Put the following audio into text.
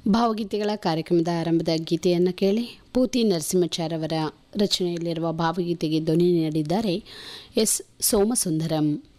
ಭಾವಗೀತೆಗಳ ಕಾರ್ಯಕ್ರಮದ ಆರಂಭದ ಗೀತೆಯನ್ನು ಕೇಳಿ. ಪೂತಿ ನರಸಿಂಹಾಚಾರ್ಯವರ ರಚನೆಯಲ್ಲಿರುವ ಭಾವಗೀತೆಗೆ ಧ್ವನಿ ನೀಡಿದ್ದಾರೆ ಎಸ್ ಸೋಮಸುಂದರಂ.